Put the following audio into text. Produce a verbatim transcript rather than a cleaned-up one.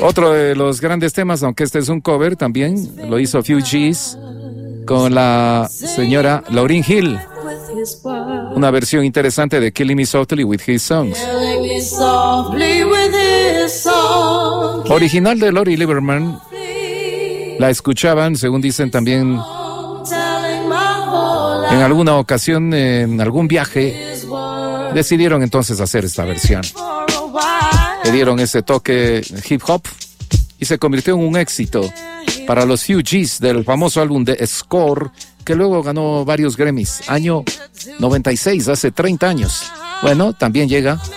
Otro de los grandes temas, aunque este es un cover, también lo hizo Fugees con la señora Lauryn Hill. Una versión interesante de Killing Me Softly with His Songs. Original de Lori Lieberman. La escuchaban, según dicen también, en alguna ocasión, en algún viaje, decidieron entonces hacer esta versión. Le dieron ese toque hip hop y se convirtió en un éxito para los Fugees del famoso álbum de Score, que luego ganó varios Grammys. Año noventa y seis, hace treinta años. Bueno, también llega